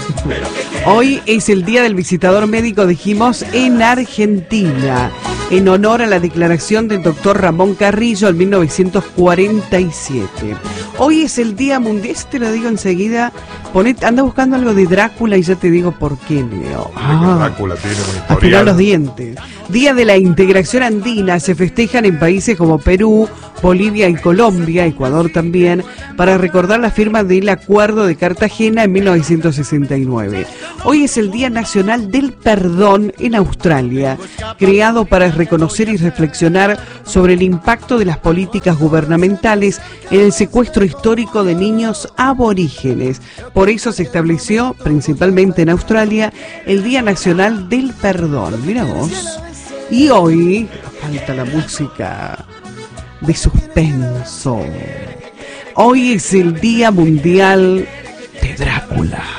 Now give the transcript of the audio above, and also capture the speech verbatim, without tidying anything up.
Hoy es el Día del Visitador Médico, dijimos, en Argentina, en honor a la declaración del doctor Ramón Carrillo en mil novecientos cuarenta y siete. Hoy es el Día Mundial, te lo digo enseguida, ponet, anda buscando algo de Drácula y ya te digo por qué, Leo. Ah, Drácula tiene un historial. afilar los dientes. Día de la Integración Andina, se festejan en países como Perú, Bolivia y Colombia, Ecuador también, para recordar la firma del Acuerdo de Cartagena en mil novecientos sesenta y nueve. Hoy es el Día Nacional del Perdón en Australia, creado para reconocer y reflexionar sobre el impacto de las políticas gubernamentales en el secuestro histórico de niños aborígenes. Por eso se estableció, principalmente en Australia, el Día Nacional del Perdón. Mira vos. Y hoy, falta la música de suspenso. Hoy es el Día Mundial de Drácula.